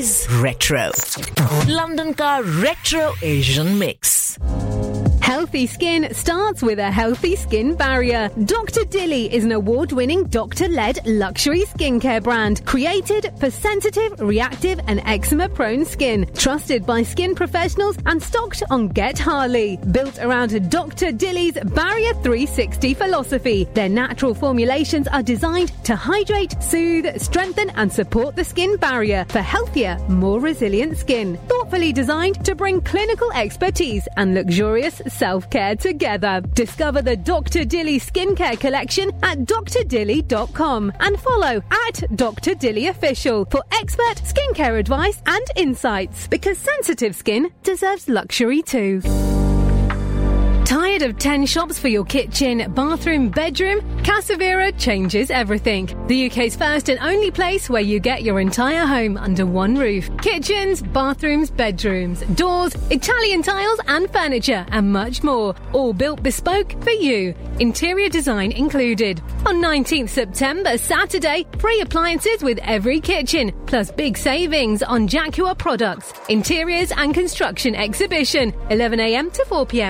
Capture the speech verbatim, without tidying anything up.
is Retro. London ka Retro Asian Mix. Healthy skin starts with a healthy skin barrier. Doctor Dilly is an award-winning doctor-led luxury skincare brand created for sensitive, reactive and eczema-prone skin. Trusted by skin professionals and stocked on Get Harley. Built around Doctor Dilly's Barrier three sixty philosophy, their natural formulations are designed to hydrate, soothe, strengthen and support the skin barrier for healthier, more resilient skin. Thoughtfully designed to bring clinical expertise and luxurious self-care together. Discover the Doctor Dilly skincare collection at d r dilly dot com and follow at Doctor Dilly Official for expert skincare advice and insights, because sensitive skin deserves luxury too. Tired of ten shops for your kitchen, bathroom, bedroom? Casavira changes everything. The U K's first and only place where you get your entire home under one roof. Kitchens, bathrooms, bedrooms, doors, Italian tiles and furniture and much more. All built bespoke for you. Interior design included. On nineteenth September, Saturday, free appliances with every kitchen, plus big savings on Jaguar products. Interiors and construction exhibition, eleven a m to four p m